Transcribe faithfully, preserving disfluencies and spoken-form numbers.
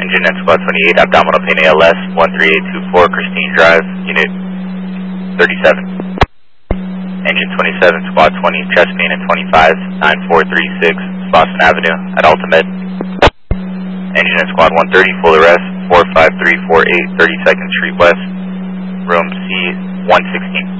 Engine at Squad twenty-eight, abdominal pain A L S, one three eight two four, Christine Drive, Unit thirty-seven. Engine twenty-seven, Squad twenty, chest pain at twenty-five, nine four three six, Boston Avenue at Ultimate. Engine at Squad one thirty, full arrest, four five three four eight, thirty-second Street West, room C one sixteen.